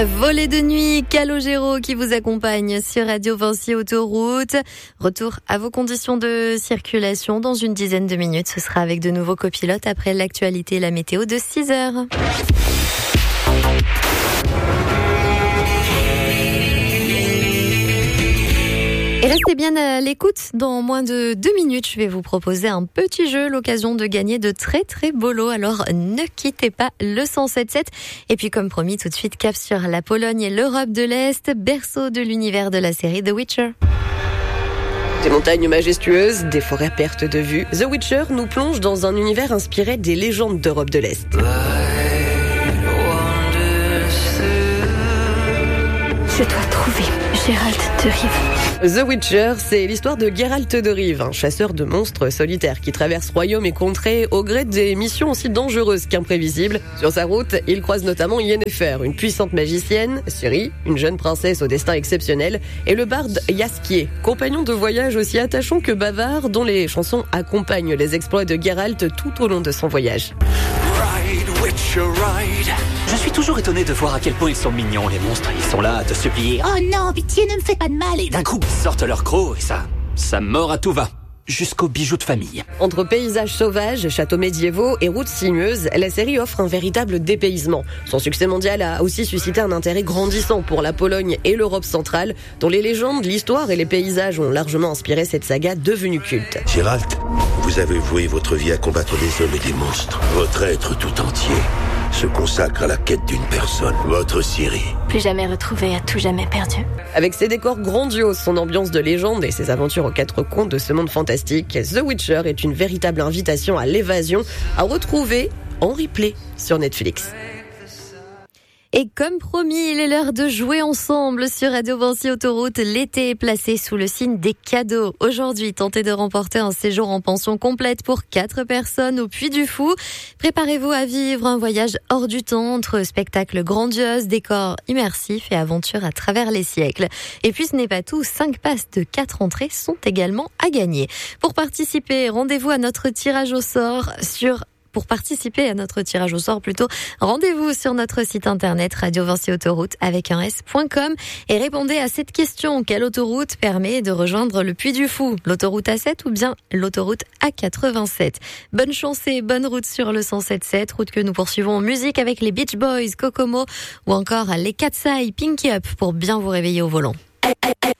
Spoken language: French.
Volet de nuit, Calogero qui vous accompagne sur Radio Vinci Autoroute. Retour à vos conditions de circulation dans une dizaine de minutes. Ce sera avec de nouveaux copilotes après l'actualité et la météo de 6h. Et restez bien à l'écoute. Dans moins de 2 minutes, je vais vous proposer un petit jeu, l'occasion de gagner de très très beaux lots. Alors ne quittez pas le 107.7. Et puis comme promis, tout de suite, cap sur la Pologne et l'Europe de l'Est, berceau de l'univers de la série The Witcher. Des montagnes majestueuses, des forêts à perte de vue, The Witcher nous plonge dans un univers inspiré des légendes d'Europe de l'Est. Je dois trouver Geralt de Rive. The Witcher, c'est l'histoire de Geralt de Rive, un chasseur de monstres solitaire qui traverse royaumes et contrées au gré des missions aussi dangereuses qu'imprévisibles. Sur sa route, il croise notamment Yennefer, une puissante magicienne, Ciri, une jeune princesse au destin exceptionnel, et le barde Jaskier, compagnon de voyage aussi attachant que bavard, dont les chansons accompagnent les exploits de Geralt tout au long de son voyage. Ride, Witcher, ride. Je suis toujours étonné de voir à quel point ils sont mignons, les monstres. Ils sont là à te supplier. Oh non, pitié, ne me fais pas de mal. Et d'un coup, ils sortent leur croc et ça mord à tout va. Jusqu'aux bijoux de famille. Entre paysages sauvages, châteaux médiévaux et routes sinueuses, la série offre un véritable dépaysement. Son succès mondial a aussi suscité un intérêt grandissant pour la Pologne et l'Europe centrale, dont les légendes, l'histoire et les paysages ont largement inspiré cette saga devenue culte. Geralt, vous avez voué votre vie à combattre des hommes et des monstres. Votre être tout entier se consacre à la quête d'une personne, votre Ciri. Plus jamais retrouvé, à tout jamais perdu. Avec ses décors grandioses, son ambiance de légende et ses aventures aux quatre coins de ce monde fantastique, The Witcher est une véritable invitation à l'évasion, à retrouver en replay sur Netflix. Et comme promis, il est l'heure de jouer ensemble sur Radio Vinci Autoroute. L'été est placé sous le signe des cadeaux. Aujourd'hui, tentez de remporter un séjour en pension complète pour 4 personnes au Puy du Fou. Préparez-vous à vivre un voyage hors du temps entre spectacles grandioses, décors immersifs et aventures à travers les siècles. Et puis ce n'est pas tout, 5 passes de 4 entrées sont également à gagner. Pour participer, rendez-vous à notre tirage au sort rendez-vous sur notre site internet radiovinciautoroute avec un s.com et répondez à cette question. Quelle autoroute permet de rejoindre le Puy du Fou? L'autoroute A7 ou bien l'autoroute A87? Bonne chance et bonne route sur le 107.7, route que nous poursuivons en musique avec les Beach Boys, Kokomo ou encore les Katsai, Pinky Up pour bien vous réveiller au volant.